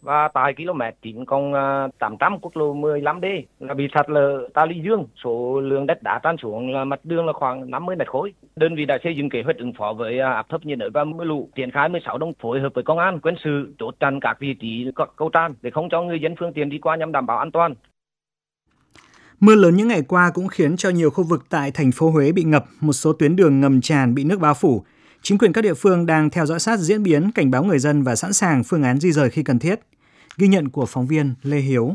Và tại km 9 800 quốc lộ 15D là bị sạt lở ta luy dương, số lượng đất đá tràn xuống là mặt đường là khoảng 50 mét khối. Đơn vị đã xây dựng kế hoạch ứng phó với áp thấp nhiệt đới và mưa lũ, triển khai 16 đồng phối hợp với công an, quân sự chốt chặn các vị trí các cầu tràn để không cho người dân phương tiện đi qua nhằm đảm bảo an toàn. Mưa lớn những ngày qua cũng khiến cho nhiều khu vực tại thành phố Huế bị ngập, một số tuyến đường ngầm tràn bị nước bao phủ. Chính quyền các địa phương đang theo dõi sát diễn biến, cảnh báo người dân và sẵn sàng phương án di dời khi cần thiết. Ghi nhận của phóng viên Lê Hiếu.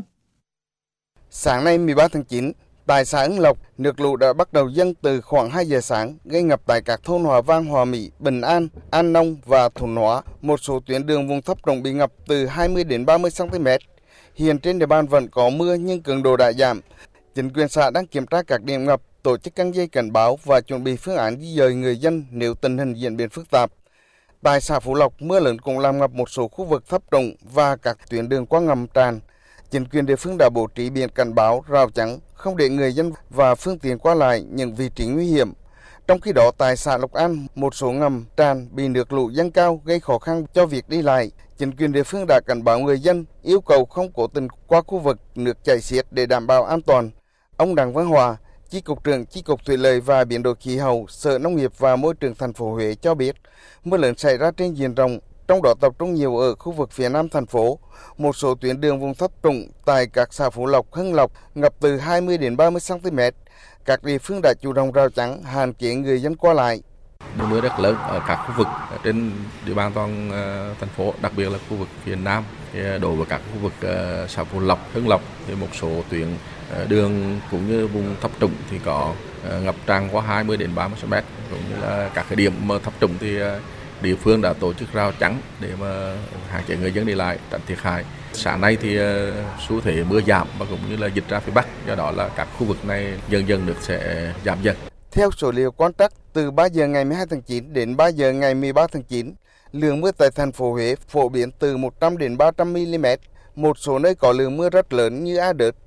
Sáng nay 13 tháng 9, tại xã Ưng Lộc, nước lũ đã bắt đầu dâng từ khoảng 2 giờ sáng, gây ngập tại các thôn Hòa Vang, Hòa Mỹ, Bình An, An Nông và Thuận Hóa. Một số tuyến đường vùng thấp trũng bị ngập từ 20 đến 30 cm. Hiện trên địa bàn vẫn có mưa nhưng cường độ đã giảm. Chính quyền xã đang kiểm tra các điểm ngập, tổ chức căng dây cảnh báo và chuẩn bị phương án di dời người dân nếu tình hình diễn biến phức tạp. Tại xã Phú Lộc, mưa lớn cũng làm ngập một số khu vực thấp trũng và các tuyến đường qua ngầm tràn. Chính quyền địa phương đã bố trí biển cảnh báo, rào chắn, không để người dân và phương tiện qua lại những vị trí nguy hiểm. Trong khi đó, tại xã Lộc An, một số ngầm tràn bị nước lũ dâng cao gây khó khăn cho việc đi lại. Chính quyền địa phương đã cảnh báo người dân, yêu cầu không cố tình qua khu vực nước chảy xiết để đảm bảo an toàn. Ông Đặng Văn Hòa, Chi cục trưởng Chi cục Thủy lợi và Biến đổi khí hậu, Sở Nông nghiệp và Môi trường thành phố Huế cho biết, mưa lớn xảy ra trên diện rộng, trong đó tập trung nhiều ở khu vực phía nam thành phố. Một số tuyến đường vùng thấp trũng tại các xã Phú Lộc, Hưng Lộc ngập từ 20 đến 30 cm. Các địa phương đã chủ động rào chắn, hạn chế người dân qua lại. Mưa rất lớn ở các khu vực trên địa bàn toàn thành phố, đặc biệt là khu vực phía nam. Đối với các khu vực xã Phú Lộc, Hưng Lộc thì một số tuyến đường cũng như vùng thấp trũng thì có ngập tràn qua 20 đến 30 cm. Cũng như là các cái điểm mà thấp trũng thì địa phương đã tổ chức rào chắn để mà hạn chế người dân đi lại, tránh thiệt hại. Sáng nay thì xu thế mưa giảm và cũng như là dịch ra phía Bắc, do đó là các khu vực này dần dần nước sẽ giảm dần. Theo số liệu quan trắc, từ 3 giờ ngày 12 tháng 9 đến 3 giờ ngày 13 tháng 9, lượng mưa tại thành phố Huế phổ biến từ 100 đến 300 mm. Một số nơi có lượng mưa rất lớn như A Đớt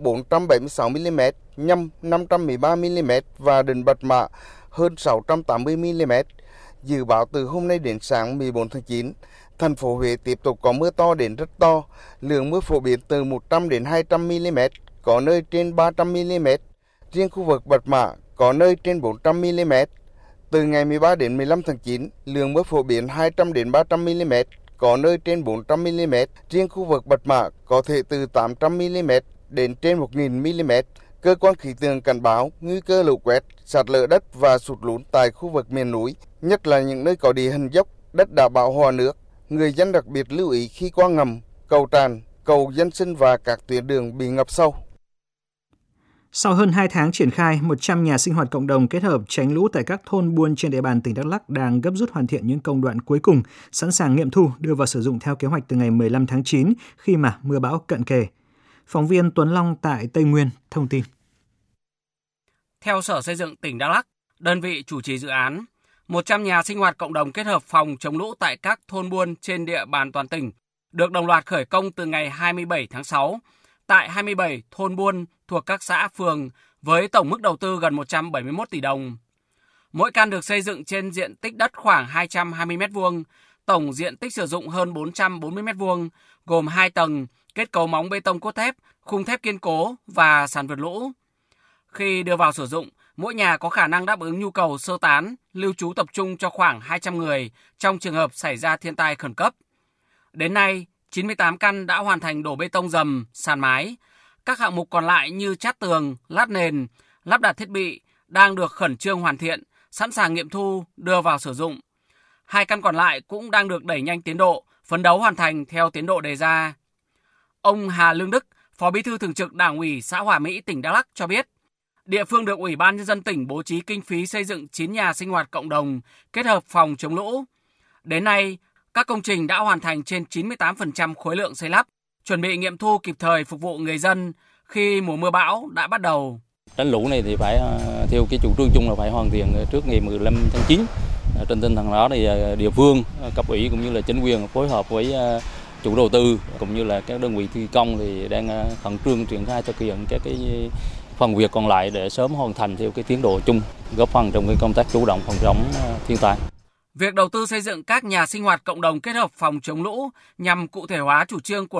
476 mm, Nhâm 513 mm và Đình Bạch Mã hơn 680 mm. Dự báo từ hôm nay đến sáng 14 tháng 9, thành phố Huế tiếp tục có mưa to đến rất to, lượng mưa phổ biến từ 100 đến 200 mm, có nơi trên 300 mm. Riêng khu vực Bạch Mã có nơi trên 400 mm. Từ ngày 13 đến 15 tháng 9, lượng mưa phổ biến 200 đến 300 mm, có nơi trên 400 mm. Riêng khu vực Bạch Mã có thể từ 800 mm đến trên 1.000 mm. Cơ quan khí tượng cảnh báo nguy cơ lũ quét, sạt lở đất và sụt lún tại khu vực miền núi, nhất là những nơi có địa hình dốc, đất đá bão hòa nước. Người dân đặc biệt lưu ý khi qua ngầm, cầu tràn, cầu dân sinh và các tuyến đường bị ngập sâu. Sau hơn 2 tháng triển khai, 100 nhà sinh hoạt cộng đồng kết hợp tránh lũ tại các thôn buôn trên địa bàn tỉnh Đắk Lắk đang gấp rút hoàn thiện những công đoạn cuối cùng, sẵn sàng nghiệm thu đưa vào sử dụng theo kế hoạch từ ngày 15 tháng 9 khi mà mưa bão cận kề. Phóng viên Tuấn Long tại Tây Nguyên thông tin. Theo Sở Xây dựng tỉnh Đắk Lắk, đơn vị chủ trì dự án, 100 nhà sinh hoạt cộng đồng kết hợp phòng chống lũ tại các thôn buôn trên địa bàn toàn tỉnh được đồng loạt khởi công từ ngày 27 tháng 6 tại 27 thôn buôn thuộc các xã phường với tổng mức đầu tư gần 171 tỷ đồng. Mỗi căn được xây dựng trên diện tích đất khoảng 220 m2, tổng diện tích sử dụng hơn 440 m2, gồm 2 tầng, kết cấu móng bê tông cốt thép, khung thép kiên cố và sàn vượt lũ. Khi đưa vào sử dụng, mỗi nhà có khả năng đáp ứng nhu cầu sơ tán, lưu trú tập trung cho khoảng 200 người trong trường hợp xảy ra thiên tai khẩn cấp. Đến nay, 98 căn đã hoàn thành đổ bê tông rầm, sàn mái. Các hạng mục còn lại như chát tường, lát nền, lắp đặt thiết bị đang được khẩn trương hoàn thiện, sẵn sàng nghiệm thu, đưa vào sử dụng. 2 căn còn lại cũng đang được đẩy nhanh tiến độ, phấn đấu hoàn thành theo tiến độ đề ra. Ông Hà Lương Đức, Phó Bí thư Thường trực Đảng ủy xã Hòa Mỹ, tỉnh Đắk Lắk cho biết, địa phương được Ủy ban Nhân dân tỉnh bố trí kinh phí xây dựng 9 nhà sinh hoạt cộng đồng kết hợp phòng chống lũ. Đến nay, các công trình đã hoàn thành trên 98% khối lượng xây lắp, chuẩn bị nghiệm thu kịp thời phục vụ người dân khi mùa mưa bão đã bắt đầu. Tránh lũ này thì phải theo cái chủ trương chung là phải hoàn thiện trước ngày 15 tháng 9. Trên tinh thần đó thì địa phương, cấp ủy cũng như là chính quyền phối hợp với chủ đầu tư cũng như là các đơn vị thi công thì đang khẩn trương triển khai thực hiện các cái phần việc còn lại để sớm hoàn thành theo cái tiến độ chung, góp phần trong cái công tác chủ động phòng chống thiên tai. Việc đầu tư xây dựng các nhà sinh hoạt cộng đồng kết hợp phòng chống lũ nhằm cụ thể hóa chủ trương của